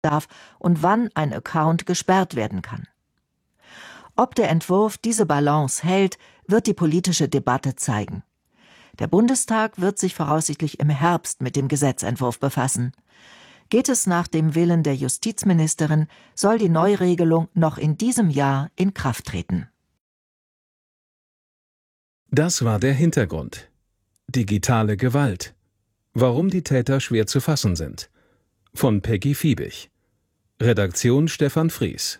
darf und wann ein Account gesperrt werden kann. Ob der Entwurf diese Balance hält, wird die politische Debatte zeigen. Der Bundestag wird sich voraussichtlich im Herbst mit dem Gesetzentwurf befassen. Geht es nach dem Willen der Justizministerin, soll die Neuregelung noch in diesem Jahr in Kraft treten. Das war der Hintergrund. Digitale Gewalt. Warum die Täter schwer zu fassen sind. Von Peggy Fiebig. Redaktion Stefan Fries.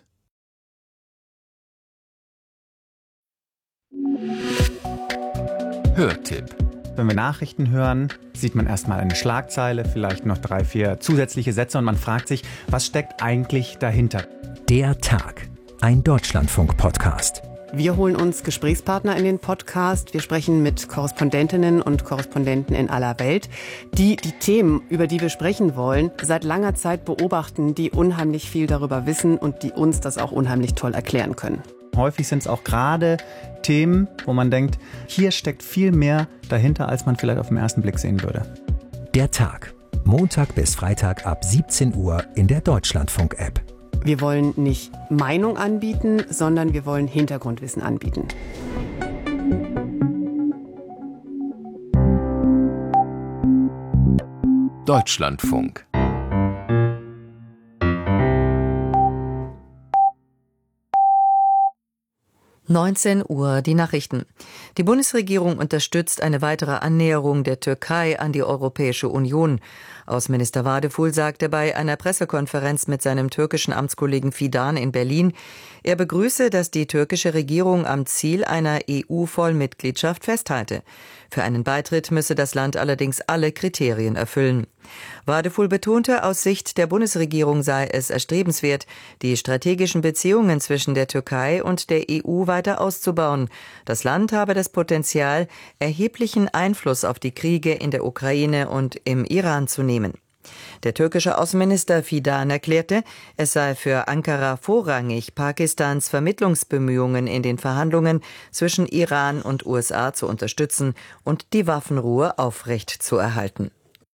Hörtipp. Wenn wir Nachrichten hören, sieht man erstmal eine Schlagzeile, vielleicht noch 3, 4 zusätzliche Sätze und man fragt sich, was steckt eigentlich dahinter? Der Tag. Ein Deutschlandfunk-Podcast. Wir holen uns Gesprächspartner in den Podcast. Wir sprechen mit Korrespondentinnen und Korrespondenten in aller Welt, die die Themen, über die wir sprechen wollen, seit langer Zeit beobachten, die unheimlich viel darüber wissen und die uns das auch unheimlich toll erklären können. Häufig sind es auch gerade Themen, wo man denkt, hier steckt viel mehr dahinter, als man vielleicht auf den ersten Blick sehen würde. Der Tag. Montag bis Freitag ab 17 Uhr in der Deutschlandfunk-App. Wir wollen nicht Meinung anbieten, sondern wir wollen Hintergrundwissen anbieten. Deutschlandfunk. Uhr, die Nachrichten. Die Bundesregierung unterstützt eine weitere Annäherung der Türkei an die Europäische Union. Außenminister Vadeful sagte bei einer Pressekonferenz mit seinem türkischen Amtskollegen Fidan in Berlin, er begrüße, dass die türkische Regierung am Ziel einer EU-Vollmitgliedschaft festhalte. Für einen Beitritt müsse das Land allerdings alle Kriterien erfüllen. Vadeful betonte, aus Sicht der Bundesregierung sei es erstrebenswert, die strategischen Beziehungen zwischen der Türkei und der EU weiter auszubauen. Das Land habe das Potenzial, erheblichen Einfluss auf die Kriege in der Ukraine und im Iran zu nehmen. Der türkische Außenminister Fidan erklärte, es sei für Ankara vorrangig, Pakistans Vermittlungsbemühungen in den Verhandlungen zwischen Iran und USA zu unterstützen und die Waffenruhe aufrechtzuerhalten.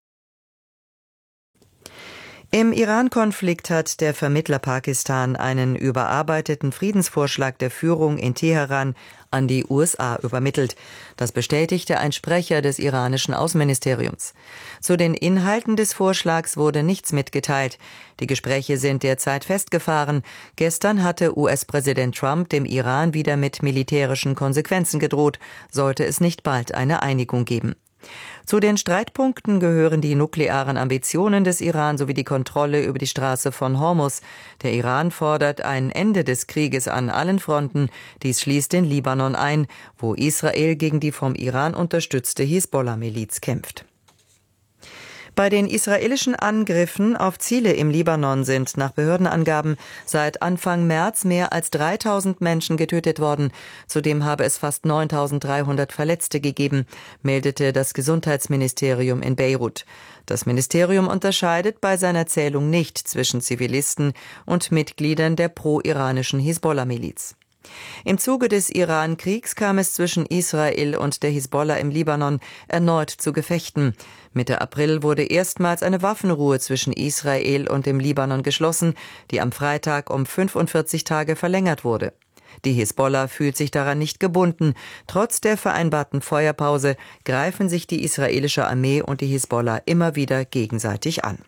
Im Iran-Konflikt hat der Vermittler Pakistan einen überarbeiteten Friedensvorschlag der Führung in Teheran an die USA übermittelt. Das bestätigte ein Sprecher des iranischen Außenministeriums. Zu den Inhalten des Vorschlags wurde nichts mitgeteilt. Die Gespräche sind derzeit festgefahren. Gestern hatte US-Präsident Trump dem Iran wieder mit militärischen Konsequenzen gedroht, sollte es nicht bald eine Einigung geben. Zu den Streitpunkten gehören die nuklearen Ambitionen des Iran sowie die Kontrolle über die Straße von Hormuz. Der Iran fordert ein Ende des Krieges an allen Fronten. Dies schließt den Libanon ein, wo Israel gegen die vom Iran unterstützte Hisbollah-Miliz kämpft. Bei den israelischen Angriffen auf Ziele im Libanon sind nach Behördenangaben seit Anfang März mehr als 3.000 Menschen getötet worden. Zudem habe es fast 9.300 Verletzte gegeben, meldete das Gesundheitsministerium in Beirut. Das Ministerium unterscheidet bei seiner Zählung nicht zwischen Zivilisten und Mitgliedern der pro-iranischen Hisbollah-Miliz. Im Zuge des Iran-Kriegs kam es zwischen Israel und der Hisbollah im Libanon erneut zu Gefechten. Mitte April wurde erstmals eine Waffenruhe zwischen Israel und dem Libanon geschlossen, die am Freitag um 45 Tage verlängert wurde. Die Hisbollah fühlt sich daran nicht gebunden. Trotz der vereinbarten Feuerpause greifen sich die israelische Armee und die Hisbollah immer wieder gegenseitig an.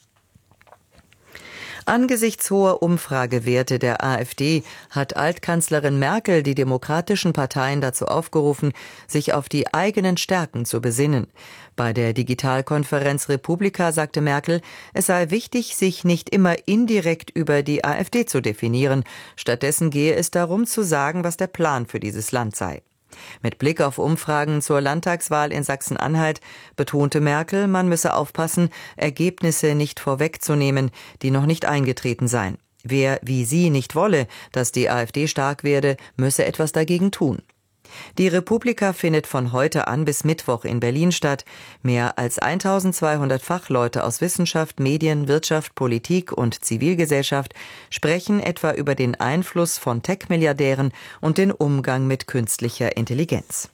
Angesichts hoher Umfragewerte der AfD hat Altkanzlerin Merkel die demokratischen Parteien dazu aufgerufen, sich auf die eigenen Stärken zu besinnen. Bei der Digitalkonferenz Republika sagte Merkel, es sei wichtig, sich nicht immer indirekt über die AfD zu definieren. Stattdessen gehe es darum zu sagen, was der Plan für dieses Land sei. Mit Blick auf Umfragen zur Landtagswahl in Sachsen-Anhalt betonte Merkel, man müsse aufpassen, Ergebnisse nicht vorwegzunehmen, die noch nicht eingetreten seien. Wer wie sie nicht wolle, dass die AfD stark werde, müsse etwas dagegen tun. Die Republika findet von heute an bis Mittwoch in Berlin statt. Mehr als 1.200 Fachleute aus Wissenschaft, Medien, Wirtschaft, Politik und Zivilgesellschaft sprechen etwa über den Einfluss von Tech-Milliardären und den Umgang mit künstlicher Intelligenz.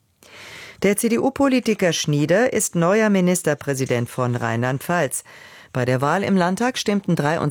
Der CDU-Politiker Schnieder ist neuer Ministerpräsident von Rheinland-Pfalz. Bei der Wahl im Landtag stimmten